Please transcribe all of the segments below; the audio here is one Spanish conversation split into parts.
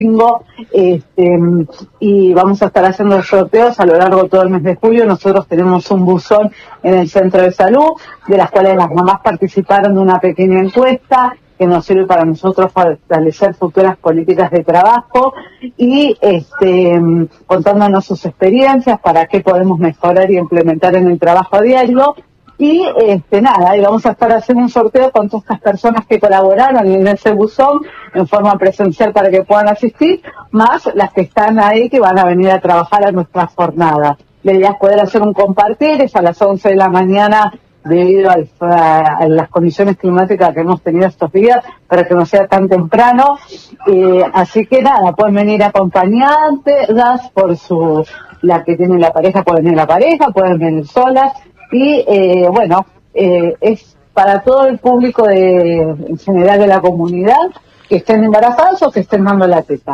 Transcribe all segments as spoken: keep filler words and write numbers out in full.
Este, y vamos a estar haciendo sorteos a lo largo de todo el mes de julio. Nosotros tenemos un buzón en el centro de salud, de las cuales las mamás participaron de una pequeña encuesta que nos sirve para nosotros fortalecer futuras políticas de trabajo y este, contándonos sus experiencias para qué podemos mejorar y implementar en el trabajo diario. Y este nada, y vamos a estar haciendo un sorteo con todas estas personas que colaboraron en ese buzón en forma presencial para que puedan asistir, más las que están ahí que van a venir a trabajar a nuestra jornada. La idea es poder hacer un compartir, es a las once de la mañana debido al, a las condiciones climáticas que hemos tenido estos días, para que no sea tan temprano. Eh, así que nada, pueden venir acompañantes, por su, la que tiene la pareja, pueden venir la pareja, pueden venir solas. Y eh, bueno, eh, es para todo el público de, en general de la comunidad, que estén embarazados o que estén dando la teta.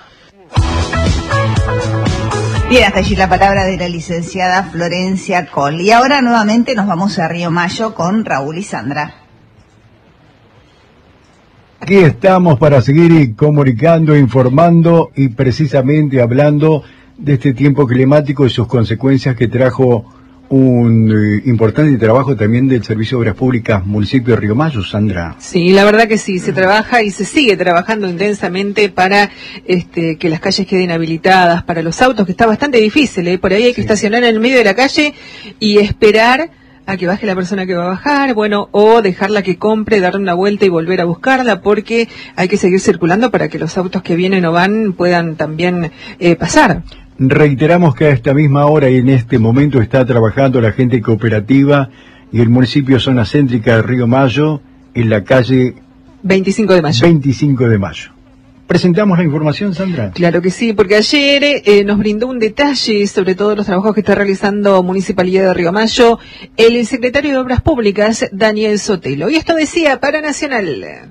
Bien, hasta allí la palabra de la licenciada Florencia Coll. Y ahora nuevamente nos vamos a Río Mayo con Raúl y Sandra. Aquí estamos para seguir comunicando, informando y precisamente hablando de este tiempo climático y sus consecuencias que trajo un eh, importante trabajo también del Servicio de Obras Públicas Municipio de Río Mayo, Sandra. Sí, la verdad que sí, se trabaja y se sigue trabajando intensamente para este, que las calles queden habilitadas para los autos, que está bastante difícil, ¿eh? Por ahí hay que sí. estacionar en el medio de la calle y esperar a que baje la persona que va a bajar, bueno, o dejarla que compre, darle una vuelta y volver a buscarla, porque hay que seguir circulando para que los autos que vienen o van puedan también eh, pasar. Reiteramos que a esta misma hora y en este momento está trabajando la gente cooperativa y el municipio zona céntrica de Río Mayo en la calle veinticinco de mayo. veinticinco de mayo. ¿Presentamos la información, Sandra? Claro que sí, porque ayer eh, nos brindó un detalle sobre todos los trabajos que está realizando Municipalidad de Río Mayo el secretario de Obras Públicas, Daniel Sotelo. Y esto decía para Nacional.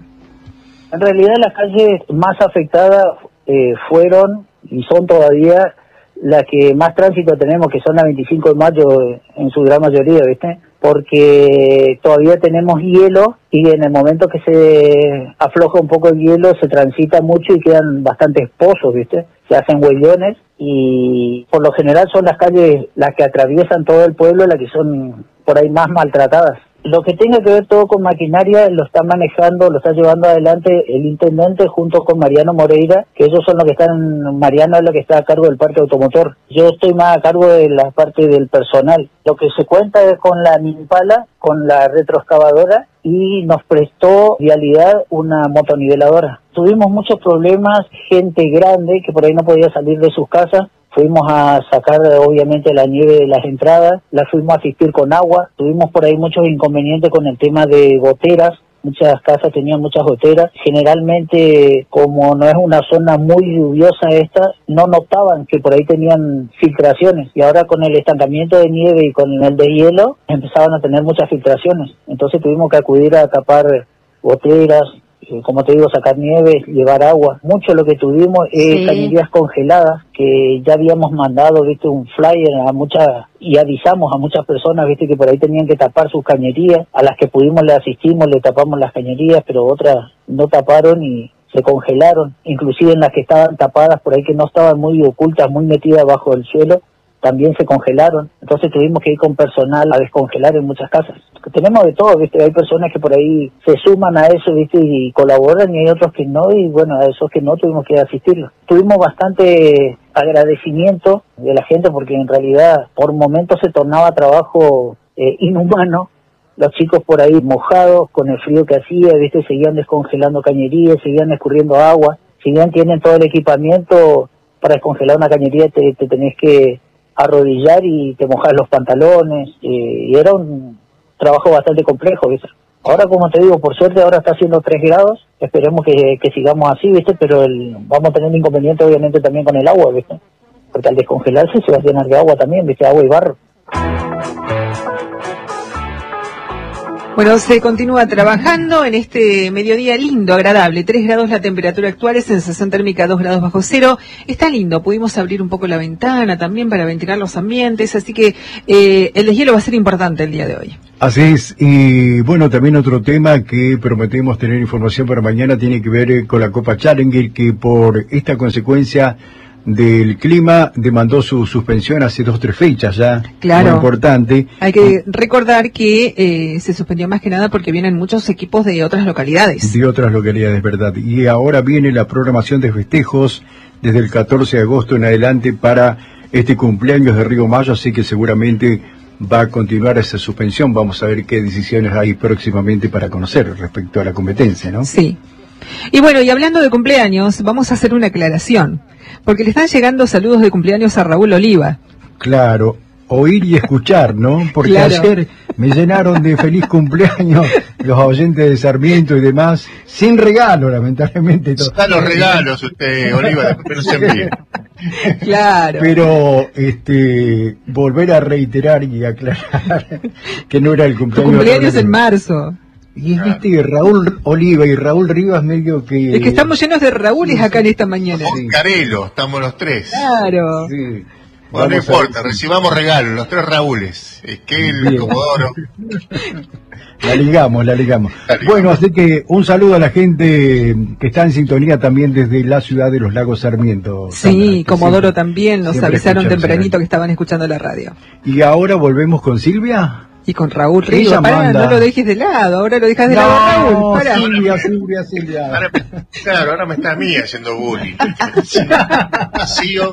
En realidad las calles más afectadas eh, fueron y son todavía la que más tránsito tenemos, que son la veinticinco de mayo en su gran mayoría, ¿viste? Porque todavía tenemos hielo y en el momento que se afloja un poco el hielo se transita mucho y quedan bastantes pozos, ¿viste? Se hacen huellones y por lo general son las calles las que atraviesan todo el pueblo las que son por ahí más maltratadas. Lo que tenga que ver todo con maquinaria lo está manejando, lo está llevando adelante el intendente junto con Mariano Moreira, que ellos son los que están, Mariano es lo que está a cargo del parque automotor. Yo estoy más a cargo de la parte del personal. Lo que se cuenta es con la Nimpala, con la retroexcavadora, y nos prestó vialidad una motoniveladora. Tuvimos muchos problemas, gente grande que por ahí no podía salir de sus casas. Fuimos a sacar obviamente la nieve de las entradas, la fuimos a asistir con agua, tuvimos por ahí muchos inconvenientes con el tema de goteras, muchas casas tenían muchas goteras, generalmente como no es una zona muy lluviosa esta, no notaban que por ahí tenían filtraciones y ahora con el estancamiento de nieve y con el deshielo empezaban a tener muchas filtraciones, entonces tuvimos que acudir a tapar goteras, como te digo, sacar nieve, llevar agua. Mucho lo que tuvimos es sí. cañerías congeladas, que ya habíamos mandado, viste, un flyer a muchas, y avisamos a muchas personas, viste, que por ahí tenían que tapar sus cañerías. A las que pudimos le asistimos, le tapamos las cañerías, pero otras no taparon y se congelaron. Inclusive en las que estaban tapadas, por ahí que no estaban muy ocultas, muy metidas bajo el suelo, también se congelaron. Entonces tuvimos que ir con personal a descongelar en muchas casas. Tenemos de todo, ¿viste? Hay personas que por ahí se suman a eso, ¿viste? Y colaboran, y hay otros que no, y bueno, a esos que no tuvimos que asistirlos. Tuvimos bastante agradecimiento de la gente porque en realidad por momentos se tornaba trabajo eh, inhumano. Los chicos por ahí mojados con el frío que hacía, ¿viste? Seguían descongelando cañerías, seguían escurriendo agua. Si bien tienen todo el equipamiento para descongelar una cañería, te, te tenés que arrodillar y te mojas los pantalones, eh, y era un trabajo bastante complejo, ¿viste? Ahora, como te digo, por suerte ahora está haciendo tres grados, esperemos que, que sigamos así, ¿viste? Pero el, vamos a tener inconveniente obviamente también con el agua, ¿viste? Porque al descongelarse se va a llenar de agua también, ¿viste? Agua y barro. Bueno, se continúa trabajando en este mediodía lindo, agradable. tres grados la temperatura actual, sensación térmica dos grados bajo cero. Está lindo, pudimos abrir un poco la ventana también para ventilar los ambientes, así que eh, el deshielo va a ser importante el día de hoy. Así es, y bueno, también otro tema que prometemos tener información para mañana tiene que ver eh, con la Copa Challenger, que por esta consecuencia del clima demandó su suspensión hace dos o tres fechas ya. Claro. Muy importante. Hay que recordar que eh, se suspendió más que nada porque vienen muchos equipos de otras localidades. De otras localidades, verdad. Y ahora viene la programación de festejos desde el catorce de agosto en adelante para este cumpleaños de Río Mayo, así que seguramente va a continuar esa suspensión. Vamos a ver qué decisiones hay próximamente para conocer respecto a la competencia, ¿no? Sí. Y bueno, y hablando de cumpleaños, vamos a hacer una aclaración, porque le están llegando saludos de cumpleaños a Raúl Oliva. Claro, oír y escuchar, ¿no? Porque claro, ayer me llenaron de feliz cumpleaños los oyentes de Sarmiento y demás, sin regalo, lamentablemente. Están los regalos usted, Oliva, pero se envíe. Claro. Pero este volver a reiterar y aclarar que no era el cumpleaños. Tu cumpleaños en marzo. Y es, viste, Raúl Oliva y Raúl Rivas medio que... Es que estamos llenos de Raúles acá en esta mañana. Sí. Carelo, estamos los tres. Claro. Sí. Bueno, no importa, recibamos regalos, los tres Raúles. Esquel, Comodoro. La ligamos, la ligamos. La ligamos. Bueno, así que un saludo a la gente que está en sintonía también desde la ciudad de los Lagos Sarmiento. Sí, Sandra, Comodoro siempre, también, nos avisaron tempranito que estaban escuchando la radio. Y ahora volvemos con Silvia. Y con Raúl Rivas, para, no lo dejes de lado, ahora lo dejas de no, lado, Raúl, para. Silvia, Silvia, Silvia. Ahora, claro, ahora me está a mí haciendo bullying. Vacío.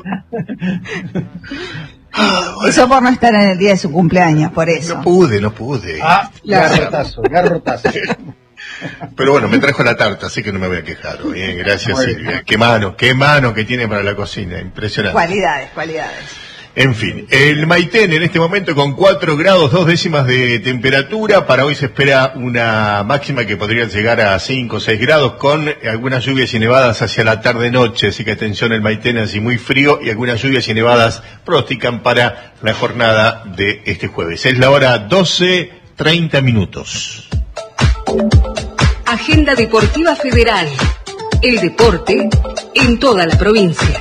Eso por no estar en el día de su cumpleaños, por eso. No pude, no pude. Ah, garrotazo, garrotazo. Pero bueno, me trajo la tarta, así que no me voy a quejar. Bien, gracias Silvia. Qué mano, qué mano que tiene para la cocina, impresionante. Cualidades, cualidades. En fin, el Maitén en este momento con cuatro grados, dos décimas de temperatura. Para hoy se espera una máxima que podría llegar a cinco o seis grados con algunas lluvias y nevadas hacia la tarde-noche. Así que atención, el Maitén así muy frío y algunas lluvias y nevadas pronostican para la jornada de este jueves. Es la hora doce, treinta minutos. Agenda Deportiva Federal. El deporte en toda la provincia.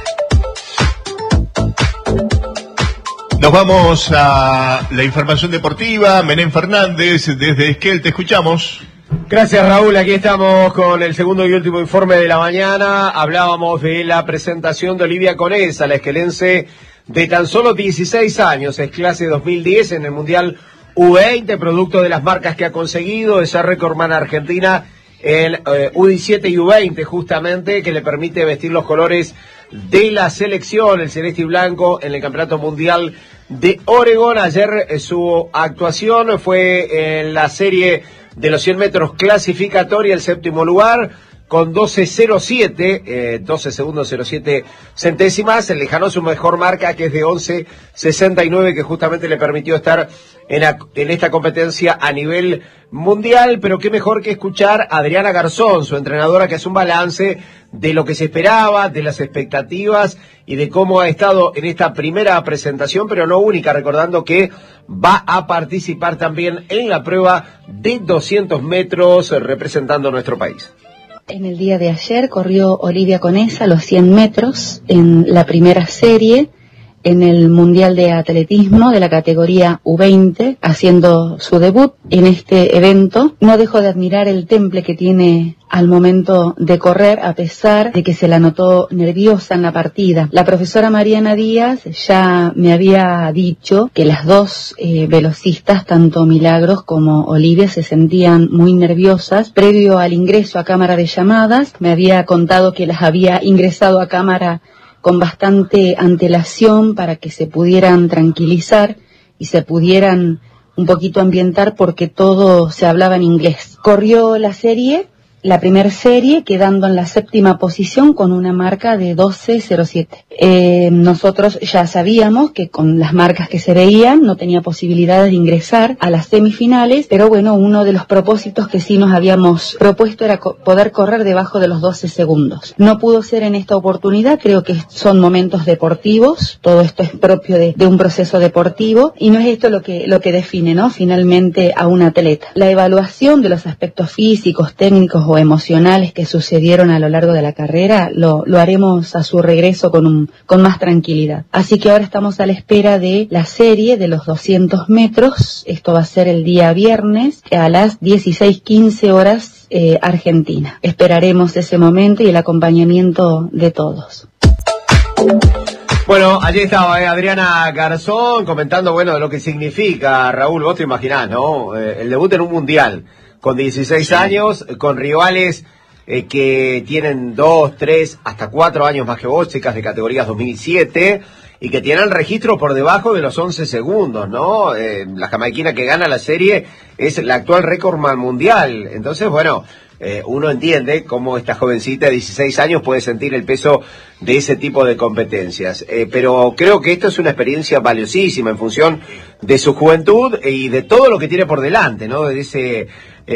Nos vamos a la información deportiva. Menem Fernández, desde Esquel, te escuchamos. Gracias, Raúl. Aquí estamos con el segundo y último informe de la mañana. Hablábamos de la presentación de Olivia Conesa, la esquelense de tan solo dieciséis años. Es clase dos mil diez en el Mundial U veinte, producto de las marcas que ha conseguido, esa recordman argentina en eh, U diecisiete y U veinte, justamente, que le permite vestir los colores de la selección, el celeste y blanco, en el Campeonato Mundial de Oregón. Ayer eh, su actuación fue en la serie de los cien metros clasificatoria, el séptimo lugar, con doce cero siete, eh, doce segundos cero siete centésimas, lejano su mejor marca, que es de once sesenta y nueve, que justamente le permitió estar en, a, en esta competencia a nivel mundial. Pero qué mejor que escuchar a Adriana Garzón, su entrenadora, que hace un balance de lo que se esperaba, de las expectativas y de cómo ha estado en esta primera presentación, pero no única, recordando que va a participar también en la prueba de doscientos metros representando a nuestro país. En el día de ayer corrió Olivia Conesa los cien metros en la primera serie en el Mundial de Atletismo de la categoría U veinte, haciendo su debut en este evento. No dejo de admirar el temple que tiene al momento de correr, a pesar de que se la notó nerviosa en la partida. La profesora Mariana Díaz ya me había dicho que las dos eh, velocistas, tanto Milagros como Olivia, se sentían muy nerviosas. Previo al ingreso a cámara de llamadas, me había contado que las había ingresado a cámara con bastante antelación para que se pudieran tranquilizar y se pudieran un poquito ambientar, porque todo se hablaba en inglés. Corrió la serie la primera serie, quedando en la séptima posición con una marca de doce cero siete. Eh, nosotros ya sabíamos que con las marcas que se veían no tenía posibilidades de ingresar a las semifinales, pero bueno, uno de los propósitos que sí nos habíamos propuesto era co- poder correr debajo de los doce segundos. No pudo ser en esta oportunidad, creo que son momentos deportivos, todo esto es propio de, de un proceso deportivo, y no es esto lo que, lo que define, ¿no?, finalmente a un atleta. La evaluación de los aspectos físicos, técnicos o emocionales que sucedieron a lo largo de la carrera lo, lo haremos a su regreso con, un, con más tranquilidad. Así que ahora estamos a la espera de la serie de los doscientos metros. Esto va a ser el día viernes a las dieciséis quince horas eh, Argentina. Esperaremos ese momento y el acompañamiento de todos. Bueno, allí estaba eh, Adriana Garzón comentando, bueno, lo que significa, Raúl, vos te imaginás, ¿no? Eh, el debut en un mundial, con dieciséis sí. años, con rivales eh, que tienen dos, tres, hasta cuatro años más que vos, chicas de categorías dos mil siete, y que tienen registro por debajo de los once segundos, ¿no? Eh, la jamaiquina que gana la serie es la actual récordman mundial. Entonces, bueno, eh, uno entiende cómo esta jovencita de dieciséis años puede sentir el peso de ese tipo de competencias. Eh, pero creo que esto es una experiencia valiosísima en función de su juventud y de todo lo que tiene por delante, ¿no? De ese...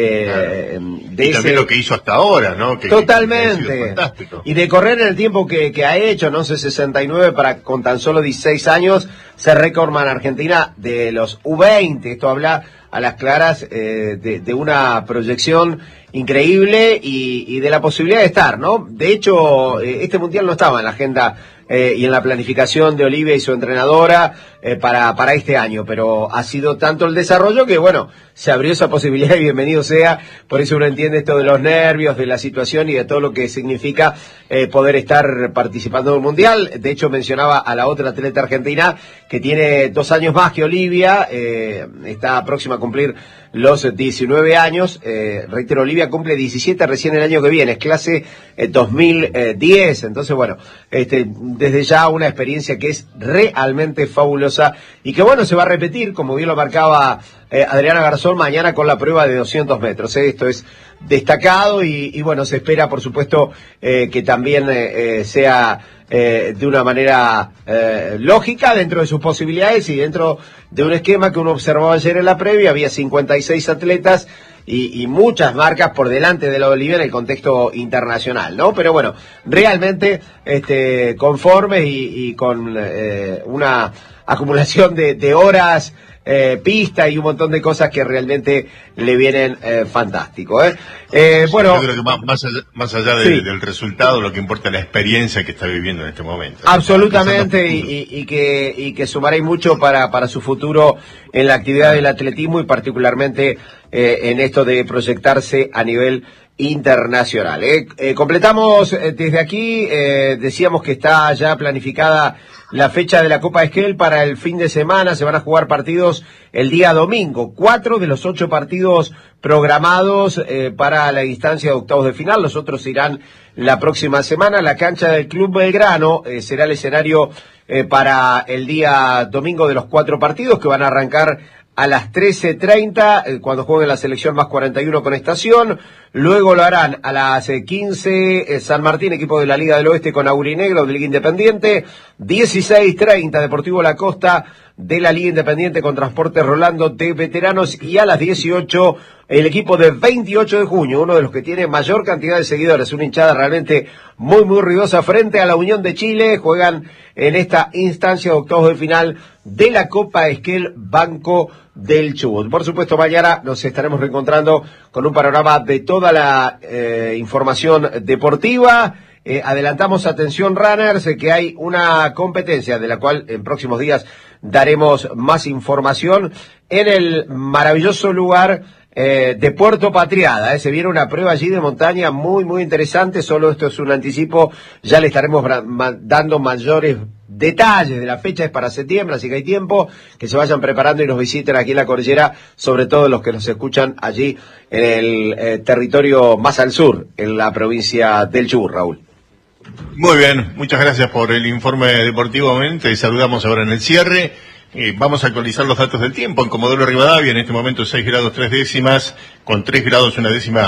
Eh, de y ese... también lo que hizo hasta ahora, ¿no? Que, Totalmente. Que, que y de correr en el tiempo que, que ha hecho, no sé, sesenta y nueve para con tan solo dieciséis años, ser récordman Argentina de los U veinte. Esto habla a las claras eh, de, de una proyección increíble y, y de la posibilidad de estar, ¿no? De hecho, eh, este mundial no estaba en la agenda eh, y en la planificación de Olivia y su entrenadora eh, para, para este año, pero ha sido tanto el desarrollo que, bueno, se abrió esa posibilidad y bienvenido sea. Por eso uno entiende esto de los nervios, de la situación y de todo lo que significa eh, poder estar participando en un mundial. De hecho, mencionaba a la otra atleta argentina que tiene dos años más que Olivia, eh, está próxima a cumplir los diecinueve años. Eh, reitero, Olivia cumple diecisiete recién el año que viene, es clase eh, dos mil diez. Entonces, bueno, este, desde ya una experiencia que es realmente fabulosa y que, bueno, se va a repetir, como bien lo marcaba eh, Adriana Garzón, mañana con la prueba de doscientos metros. ¿eh? Esto es destacado y, y, bueno, se espera, por supuesto, eh, que también eh, eh, sea eh, de una manera eh, lógica dentro de sus posibilidades y dentro de un esquema que uno observaba ayer en la previa. Había cincuenta y seis atletas y, y muchas marcas por delante de la Olivia en el contexto internacional, ¿no? Pero bueno, realmente este, conformes y, y con eh, una acumulación de, de horas, eh, pista y un montón de cosas que realmente le vienen eh, fantástico. ¿eh? Eh, sí, bueno, yo creo que más, más allá, más allá de, sí. del resultado, lo que importa es la experiencia que está viviendo en este momento. Absolutamente, y, y, y que y que sumaréis mucho para, para su futuro en la actividad del atletismo y particularmente eh, en esto de proyectarse a nivel internacional. ¿eh? Eh, completamos eh, desde aquí, eh, decíamos que está ya planificada la fecha de la Copa Esquel para el fin de semana. Se van a jugar partidos el día domingo, cuatro de los ocho partidos programados eh, para la instancia de octavos de final, los otros irán la próxima semana. La cancha del Club Belgrano eh, será el escenario eh, para el día domingo de los cuatro partidos que van a arrancar a las trece treinta, eh, cuando jueguen la selección más cuarenta y uno con Estación. Luego lo harán a las eh, quince, eh, San Martín, equipo de la Liga del Oeste con Aurinegro de Liga Independiente. dieciséis treinta, Deportivo La Costa de la Liga Independiente con Transporte Rolando de Veteranos. Y a las dieciocho, el equipo de veintiocho de junio, uno de los que tiene mayor cantidad de seguidores, una hinchada realmente muy, muy ruidosa, frente a la Unión de Chile. Juegan en esta instancia de octavos de final de la Copa Esquel Banco del Chubut. Por supuesto, mañana nos estaremos reencontrando con un panorama de toda la eh, información deportiva. Eh, adelantamos, atención runners, eh, que hay una competencia de la cual en próximos días daremos más información en el maravilloso lugar eh, de Puerto Patriada. Eh. Se viene una prueba allí de montaña muy, muy interesante. Solo esto es un anticipo. Ya le estaremos ma- dando mayores detalles de la fecha. Es para septiembre, así que hay tiempo que se vayan preparando y nos visiten aquí en la cordillera, sobre todo los que nos escuchan allí en el eh, territorio más al sur, en la provincia del Chubut, Raúl. Muy bien, muchas gracias por el informe deportivo. Te saludamos ahora en el cierre. Eh, vamos a actualizar los datos del tiempo. En Comodoro Rivadavia, en este momento seis grados tres décimas, con tres grados una décima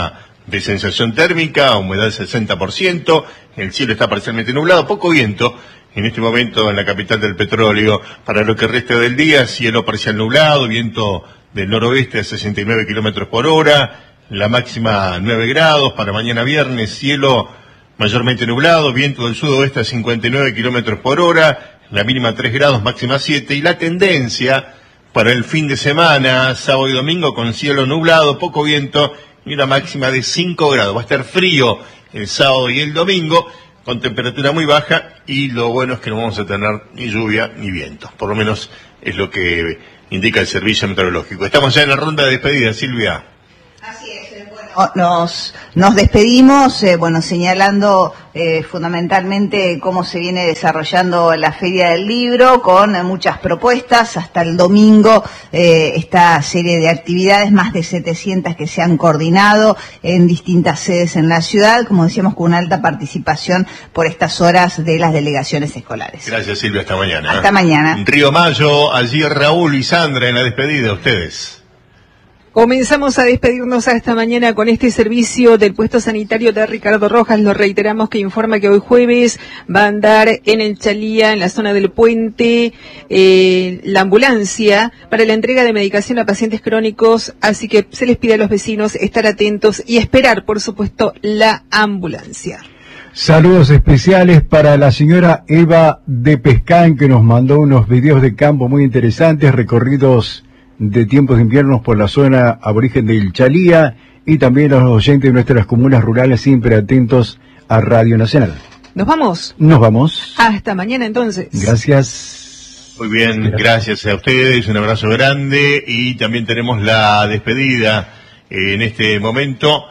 de sensación térmica, humedad sesenta por ciento, el cielo está parcialmente nublado, poco viento en este momento en la capital del petróleo. Para lo que resta del día, cielo parcial nublado, viento del noroeste a sesenta y nueve kilómetros por hora, la máxima nueve grados. Para mañana viernes, cielo mayormente nublado, viento del sudoeste a cincuenta y nueve kilómetros por hora, la mínima tres grados, máxima siete, y la tendencia para el fin de semana, sábado y domingo, con cielo nublado, poco viento y una máxima de cinco grados. Va a estar frío el sábado y el domingo, con temperatura muy baja, y lo bueno es que no vamos a tener ni lluvia ni viento. Por lo menos es lo que indica el servicio meteorológico. Estamos ya en la ronda de despedida, Silvia. Así es. Bueno, nos, nos despedimos, eh, bueno, señalando eh, fundamentalmente cómo se viene desarrollando la Feria del Libro, con eh, muchas propuestas. Hasta el domingo eh, esta serie de actividades, más de setecientas que se han coordinado en distintas sedes en la ciudad, como decíamos, con una alta participación por estas horas de las delegaciones escolares. Gracias, Silvia, hasta mañana. Hasta mañana. Río Mayo, allí Raúl y Sandra en la despedida, ustedes. Comenzamos a despedirnos esta mañana con este servicio del puesto sanitario de Ricardo Rojas. Lo reiteramos, que informa que hoy jueves va a andar en el Chalía, en la zona del puente, eh, la ambulancia para la entrega de medicación a pacientes crónicos, así que se les pide a los vecinos estar atentos y esperar, por supuesto, la ambulancia. Saludos especiales para la señora Eva de Pescán, que nos mandó unos videos de campo muy interesantes, recorridos de tiempos de inviernos por la zona aborigen del Chalía, y también a los oyentes de nuestras comunas rurales siempre atentos a Radio Nacional. ¿Nos vamos? Nos vamos. Hasta mañana entonces. Gracias. Muy bien, gracias a ustedes, un abrazo grande, y también tenemos la despedida eh, en este momento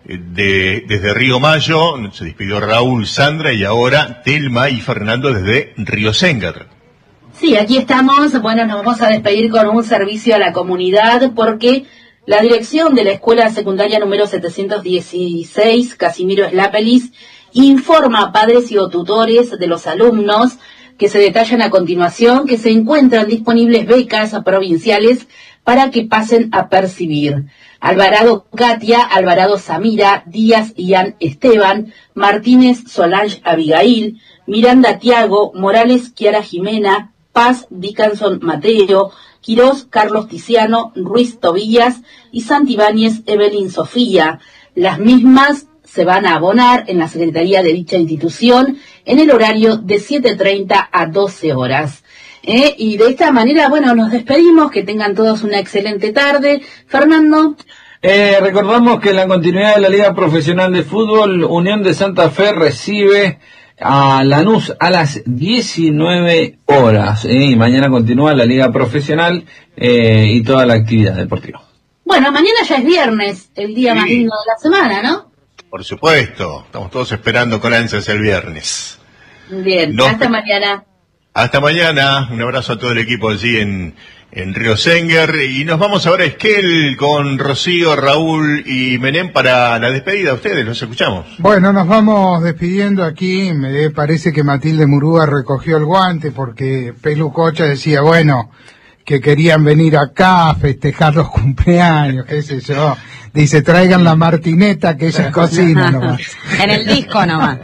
de, desde Río Mayo. Se despidió Raúl, Sandra, y ahora Telma y Fernando desde Río Sengar. Sí, aquí estamos. Bueno, nos vamos a despedir con un servicio a la comunidad, porque la dirección de la escuela secundaria número setecientos dieciséis, Casimiro Slapelis, informa a padres y o tutores de los alumnos, que se detallan a continuación, que se encuentran disponibles becas provinciales para que pasen a percibir. Alvarado Katia, Alvarado Samira, Díaz Ian Esteban, Martínez Solange Abigail, Miranda Tiago, Morales Kiara Jimena, Paz Dickinson Mateo, Quirós Carlos Tiziano, Ruiz Tobillas y Santibáñez Evelyn Sofía. Las mismas se van a abonar en la secretaría de dicha institución en el horario de siete treinta a doce horas. ¿Eh? Y de esta manera, bueno, nos despedimos, que tengan todos una excelente tarde. Fernando. Eh, recordamos que en la continuidad de la Liga Profesional de Fútbol, Unión de Santa Fe recibe a Lanús a las diecinueve horas. ¿eh? Y mañana continúa la Liga Profesional eh, y toda la actividad deportiva. Bueno, mañana ya es viernes, el día sí. más lindo de la semana, ¿no? Por supuesto, estamos todos esperando con ansias el viernes. Bien, Nos... hasta mañana. Hasta mañana, un abrazo a todo el equipo allí en, en Río Sengar, y nos vamos ahora a Esquel con Rocío, Raúl y Menem para la despedida. Ustedes, los escuchamos. Bueno, nos vamos despidiendo aquí. Me parece que Matilde Murúa recogió el guante, porque Pelu Cocha decía, bueno, que querían venir acá a festejar los cumpleaños, qué sé yo. Dice, traigan la martineta que ella cocina nomás. En el disco nomás.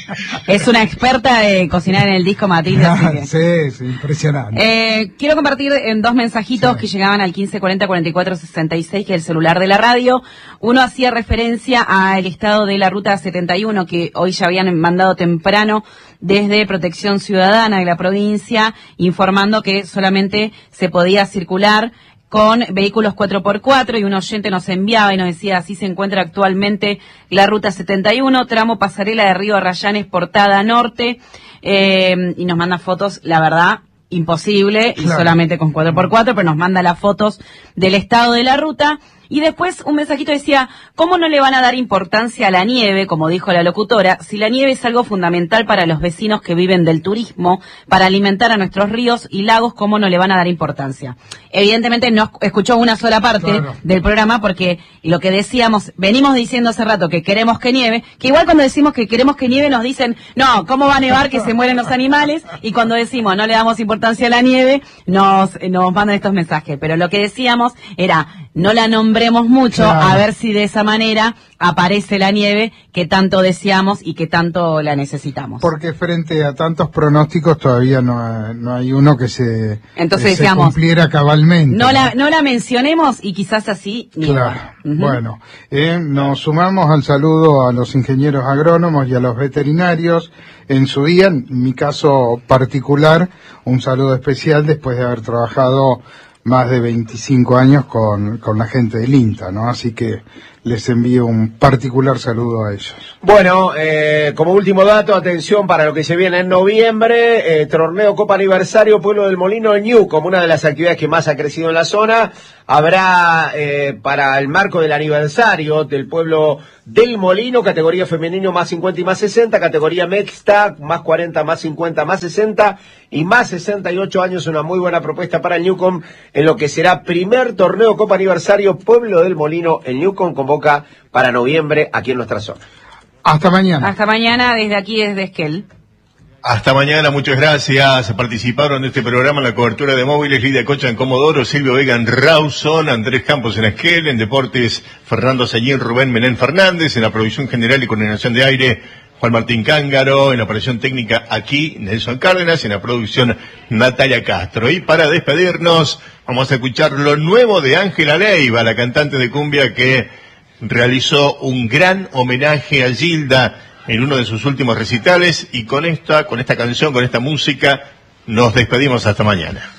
Es una experta de cocinar en el disco, Matilde. Ah, que... Sí, sí, impresionante. Eh, quiero compartir en dos mensajitos sí. que llegaban al quince cuarenta cuarenta y cuatro sesenta y seis, que es el celular de la radio. Uno hacía referencia al estado de la ruta setenta y uno, que hoy ya habían mandado temprano desde Protección Ciudadana de la provincia, informando que solamente se podía circular con vehículos cuatro por cuatro, y un oyente nos enviaba y nos decía, así se encuentra actualmente la ruta setenta y uno, tramo Pasarela de Río Arrayanes, Portada Norte, eh, y nos manda fotos, la verdad, imposible, claro. y solamente con cuatro por cuatro, pero nos manda las fotos del estado de la ruta. Y después un mensajito decía, ¿cómo no le van a dar importancia a la nieve, como dijo la locutora, si la nieve es algo fundamental para los vecinos que viven del turismo, para alimentar a nuestros ríos y lagos? ¿Cómo no le van a dar importancia? Evidentemente no escuchó una sola parte claro. del programa, porque lo que decíamos, venimos diciendo hace rato que queremos que nieve, que igual cuando decimos que queremos que nieve nos dicen, no, ¿cómo va a nevar que se mueren los animales? Y cuando decimos no le damos importancia a la nieve, nos, nos mandan estos mensajes. Pero lo que decíamos era, no la nombremos mucho, Claro. a ver si de esa manera aparece la nieve que tanto deseamos y que tanto la necesitamos. Porque frente a tantos pronósticos todavía no, hay- no hay uno que se, Entonces que se decíamos, cumpliera cabalmente. No la, no la mencionemos y quizás así nieva. Claro. Bueno, eh, nos sumamos al saludo a los ingenieros agrónomos y a los veterinarios. En su día, en mi caso particular, un saludo especial después de haber trabajado más de veinticinco años con, con la gente del INTA, ¿no? Así que les envío un particular saludo a ellos. Bueno, eh, como último dato, atención para lo que se viene en noviembre, eh, torneo Copa Aniversario Pueblo del Molino en Ñu, como una de las actividades que más ha crecido en la zona. Habrá eh, para el marco del aniversario del Pueblo del Molino, categoría femenino más cincuenta y más sesenta, categoría mixta más cuarenta más cincuenta más sesenta y más sesenta y ocho años, una muy buena propuesta para el Newcom en lo que será primer torneo Copa Aniversario Pueblo del Molino. El Newcom convoca para noviembre aquí en nuestra zona. Hasta mañana. Hasta mañana desde aquí, desde Esquel. Hasta mañana, muchas gracias. Participaron de este programa en la cobertura de móviles Lidia Cocha en Comodoro, Silvio Vega en Rawson, Andrés Campos en Esquel, en Deportes Fernando Sayín, Rubén Menén Fernández, en la producción general y coordinación de aire Juan Martín Cángaro, en la operación técnica aquí Nelson Cárdenas, en la producción Natalia Castro. Y para despedirnos vamos a escuchar lo nuevo de Ángela Leiva, la cantante de cumbia que realizó un gran homenaje a Gilda en uno de sus últimos recitales, y con esta, con esta canción, con esta música, nos despedimos hasta mañana.